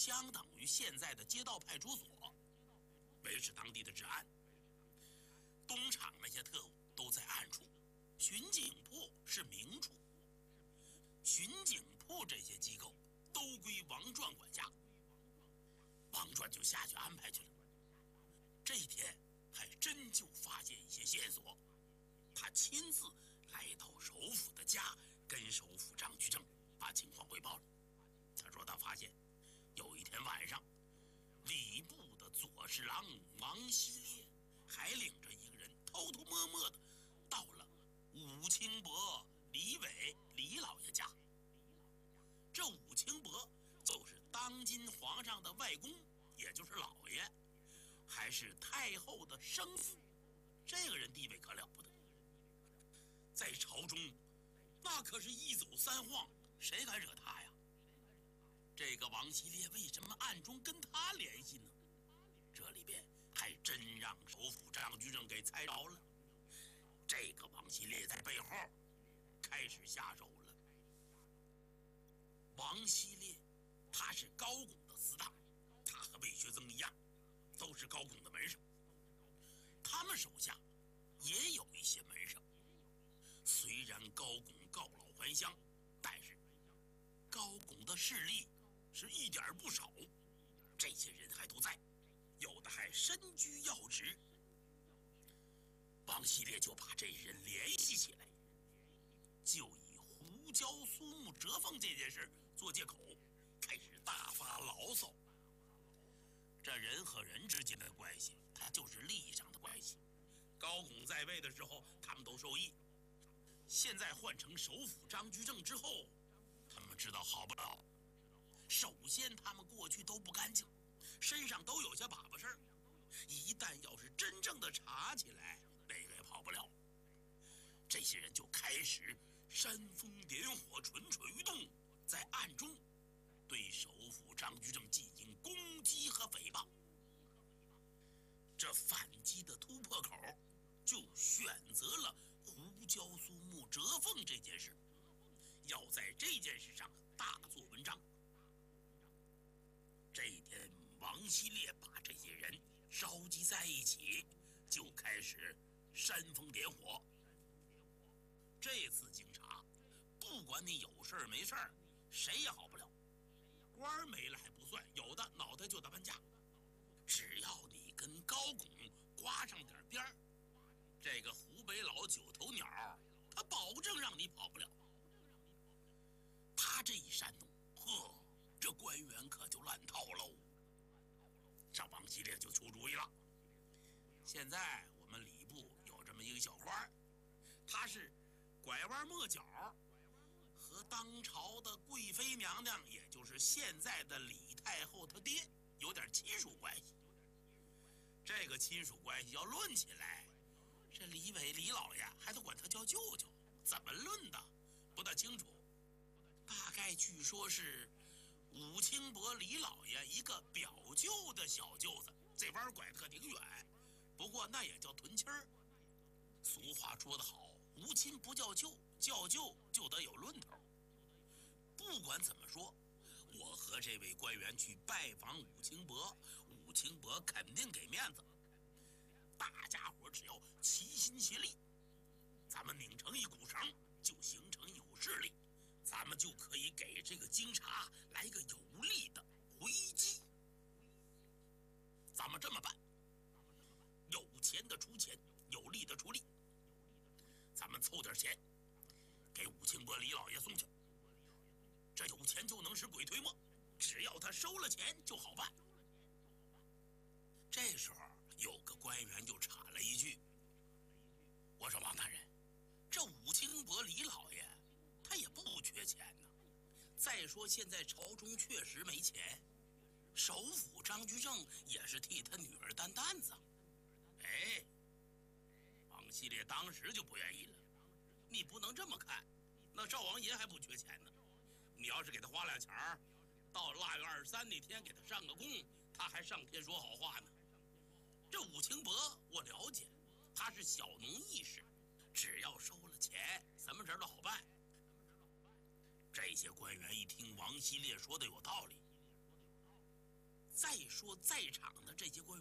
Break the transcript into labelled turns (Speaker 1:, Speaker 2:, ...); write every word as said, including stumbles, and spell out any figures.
Speaker 1: 相当于现在的街道派出所，维持当地的治安。东厂那些特务都在暗处，巡警部是明处。巡警部这些机构都归王传管辖，王传就下去安排去了。这一天还真就发现一些线索，他亲自来到首府的家，跟首府张居正把情况汇报了。他说他发现有一天晚上，礼部的左侍郎王希烈还领着一个人偷偷摸摸的到了武清伯李伟李老爷家。这武清伯就是当今皇上的外公，也就是老爷，还是太后的生父，这个人地位可了不得，在朝中那可是一走三晃，谁敢惹他呀？这个王希烈为什么暗中跟他联系呢？这里边还真让首辅张居正给猜着了。这个王希烈在背后开始下手了。王希烈他是高拱的死党，他和魏学增一样，都是高拱的门生。他们手下也有一些门生，虽然高拱告老还乡，但是高拱的势力是一点不少。这些人还都在，有的还身居要职。王希烈就把这人联系起来，就以胡椒苏木折凤这件事做借口，开始大发牢骚。这人和人之间的关系，它就是利益上的关系。高拱在位的时候，他们都受益；现在换成首辅张居正之后，他们知道好不了。首先，他们过去都不干净，身上都有些把把事儿。一旦要是真正的查起来，哪个也跑不了。这些人就开始煽风点火，蠢蠢欲动，在暗中对首辅张居正进行攻击和诽谤。这反击的突破口就选择了胡椒苏木折凤这件事，要在这件事上大做文章。这一天，王希烈把这些人召集在一起，就开始煽风点火。这次经查，不管你有事儿没事儿，谁也好不了。官儿没了还不算，有的脑袋就得搬家。只要你跟高拱刮上点边儿，这个湖北老九头鸟，他保证让你跑不了。他这一煽动，呵，这官员可就乱套喽。这王希烈就出主意了。现在我们礼部有这么一个小官，他是拐弯抹角，和当朝的贵妃娘娘，也就是现在的李太后她爹，有点亲属关系。这个亲属关系要论起来，这李伟李老爷还得管他叫舅舅，怎么论的不大清楚。大概据说是武清伯李老爷一个表舅的小舅子，这弯拐得可挺远，不过那也叫屯亲儿。俗话说得好，无亲不叫舅，叫舅就得有论头。不管怎么说，我和这位官员去拜访武清伯，武清伯肯定给面子。大家伙只要齐心协力，咱们拧成一股绳，就形成一股势力，咱们就可以给这个京察来一个有力的回击。咱们这么办，有钱的出钱，有力的出力。咱们凑点钱，给武清伯李老爷送去。这有钱就能使鬼推磨，只要他收了钱就好办。这时候有个官员就插了一句：“我说王大人，这武清伯李老爷他也不缺钱呢。再说现在朝中确实没钱，首辅张居正也是替他女儿担担子。”哎，王希烈当时就不愿意了。你不能这么看，那赵王爷还不缺钱呢。你要是给他花俩钱儿，到腊月二十三那天给他上个供，他还上天说好话呢。这武清伯我了解，他是小农义士，只要收了钱，什么事都好办。这些官员一听王希烈说的有道理， 说在场的这些官